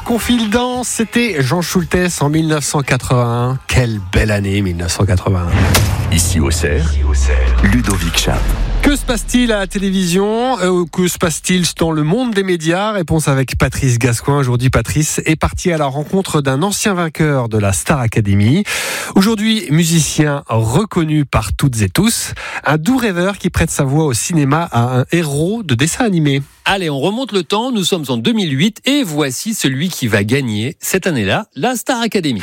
qu'on file dans, c'était Jean Schultes en 1981. Quelle belle année 1981. Ici au Cerf, Ludovic Chap. Que se passe-t-il à la télévision ? Que se passe-t-il dans le monde des médias ? Réponse avec Patrice Gascoin. Aujourd'hui, Patrice est parti à la rencontre d'un ancien vainqueur de la Star Academy. Aujourd'hui, musicien reconnu par toutes et tous. Un doux rêveur qui prête sa voix au cinéma à un héros de dessin animé. Allez, on remonte le temps, nous sommes en 2008 et voici celui qui va gagner cette année-là la Star Academy.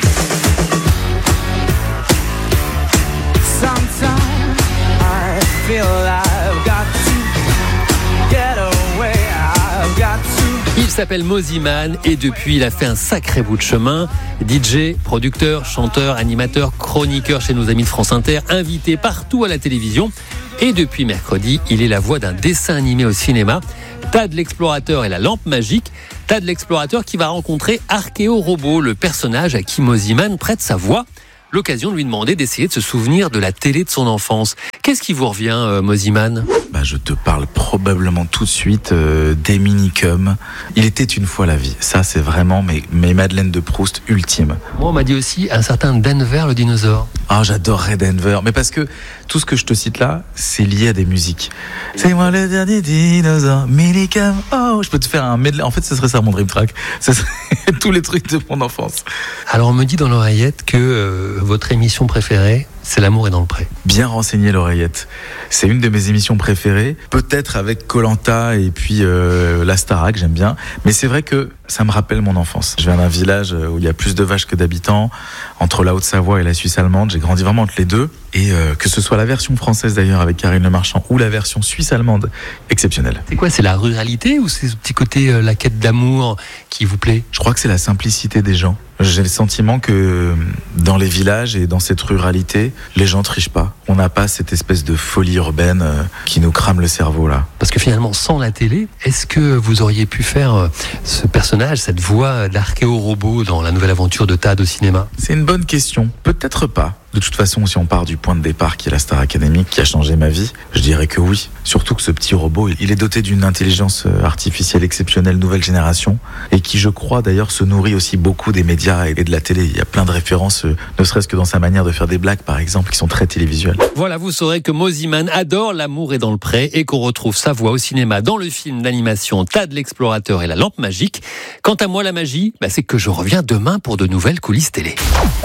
Il s'appelle Mosimann et depuis il a fait un sacré bout de chemin. DJ, producteur, chanteur, animateur, chroniqueur chez nos amis de France Inter, invité partout à la télévision. Et depuis mercredi, il est la voix d'un dessin animé au cinéma, Tad l'explorateur et la lampe magique. Tad l'explorateur qui va rencontrer Archéo Robot, le personnage à qui Mosimann prête sa voix. L'occasion de lui demander d'essayer de se souvenir de la télé de son enfance. Qu'est-ce qui vous revient, Mosimann ? Je te parle probablement tout de suite des Minicums. Il était une fois la vie. Ça, c'est vraiment mes Madeleines de Proust ultimes. Moi, on m'a dit aussi un certain Denver le dinosaure. Ah, j'adorerais Denver. Mais parce que tout ce que je te cite là, c'est lié à des musiques. C'est moi le dernier dinosaure, Minicum. Oh, je peux te faire un medley. En fait, ce serait ça mon dream track. Ce serait tous les trucs de mon enfance. Alors, on me dit dans l'oreillette que votre émission préférée, c'est L'amour est dans le pré. Bien renseigné l'oreillette. C'est une de mes émissions préférées. Peut-être avec Koh-Lanta et puis la Starac, j'aime bien. Mais c'est vrai que ça me rappelle mon enfance. Je viens d'un village où il y a plus de vaches que d'habitants, entre la Haute-Savoie et la Suisse allemande. J'ai grandi vraiment entre les deux. Et que ce soit la version française d'ailleurs avec Karine Le Marchand ou la version suisse allemande, exceptionnelle. C'est quoi ? C'est la ruralité ou c'est ce petit côté la quête d'amour qui vous plaît ? Je crois que c'est la simplicité des gens. J'ai le sentiment que dans les villages et dans cette ruralité, les gens trichent pas. On n'a pas cette espèce de folie urbaine qui nous crame le cerveau là. Parce que finalement, sans la télé, est-ce que vous auriez pu faire ce personnage, cette voix d'Archéo Robot dans la nouvelle aventure de Tad au cinéma ? C'est une bonne question. Peut-être pas. De toute façon, si on part du point de départ qui est la Star Academy, qui a changé ma vie, je dirais que oui. Surtout que ce petit robot, il est doté d'une intelligence artificielle exceptionnelle, nouvelle génération, et qui, je crois d'ailleurs, se nourrit aussi beaucoup des médias et de la télé. Il y a plein de références, ne serait-ce que dans sa manière de faire des blagues, par exemple, qui sont très télévisuelles. Voilà, vous saurez que Mosimann adore L'amour est dans le pré et qu'on retrouve sa voix au cinéma dans le film d'animation Tad l'explorateur et la lampe magique. Quant à moi, la magie, c'est que je reviens demain pour de nouvelles coulisses télé.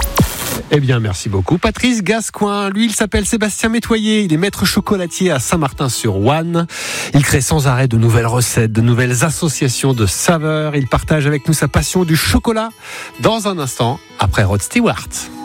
Eh bien, merci beaucoup. Patrice Gascoin, lui, il s'appelle Sébastien Métoyer. Il est maître chocolatier à Saint-Martin-sur-Ouane. Il crée sans arrêt de nouvelles recettes, de nouvelles associations de saveurs. Il partage avec nous sa passion du chocolat dans un instant, après Rod Stewart.